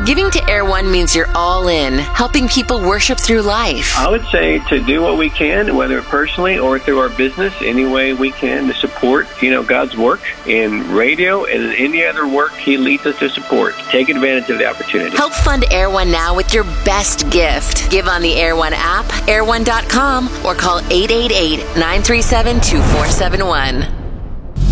Giving to Air One means you're all in, helping people worship through life. I would say to do what we can, whether personally or through our business, any way we can to support, God's work in radio and in any other work He leads us to support. Take advantage of the opportunity. Help fund Air One now with your best gift. Give on the Air One app, airone.com, or call 888-937-2471.